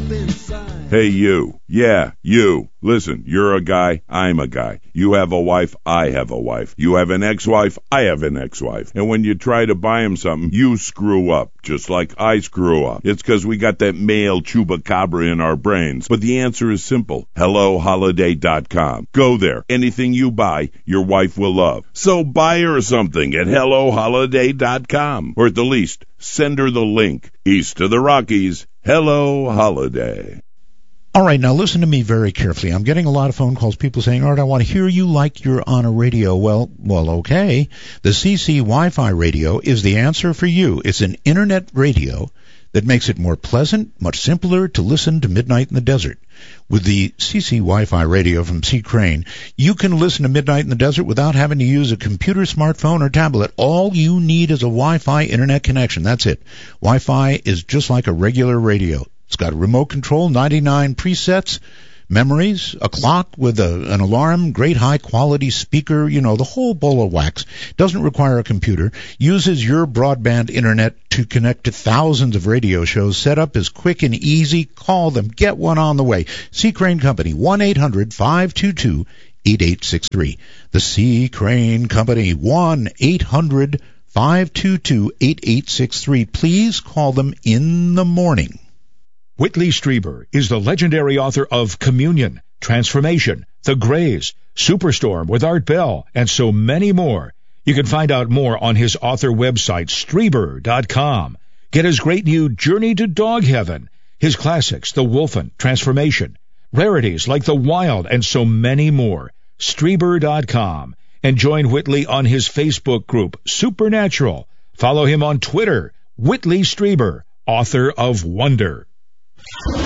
Hey, you. Yeah, you. Listen, you're a guy, I'm a guy. You have a wife, I have a wife. You have an ex-wife, I have an ex-wife. And when you try to buy him something, you screw up, just like I screw up. It's because we got that male chupacabra in our brains. But the answer is simple. HelloHoliday.com. Go there. Anything you buy, your wife will love. So buy her something at HelloHoliday.com. Or at the least, send her the link. East of the Rockies, Hello Holiday. All right, now listen to me very carefully. I'm getting a lot of phone calls, people saying, Art, I want to hear you like you're on a radio. Well, okay. The CC Wi-Fi radio is the answer for you. It's an internet radio that makes it more pleasant, much simpler to listen to Midnight in the Desert. With the CC Wi-Fi radio from C. Crane, you can listen to Midnight in the Desert without having to use a computer, smartphone, or tablet. All you need is a Wi-Fi internet connection. That's it. Wi-Fi is just like a regular radio. It's got a remote control, 99 presets, memories, a clock with an alarm, great high-quality speaker, the whole bowl of wax. Doesn't require a computer. Uses your broadband internet to connect to thousands of radio shows. Setup is quick and easy. Call them. Get one on the way. C. Crane Company, 1-800-522-8863. The C. Crane Company, 1-800-522-8863. Please call them in the morning. Whitley Strieber is the legendary author of Communion, Transformation, The Grays, Superstorm with Art Bell, and so many more. You can find out more on his author website, Strieber.com. Get his great new Journey to Dog Heaven, his classics, The Wolfen, Transformation, rarities like The Wild, and so many more. Strieber.com. And join Whitley on his Facebook group, Supernatural. Follow him on Twitter, Whitley Strieber, author of Wonder.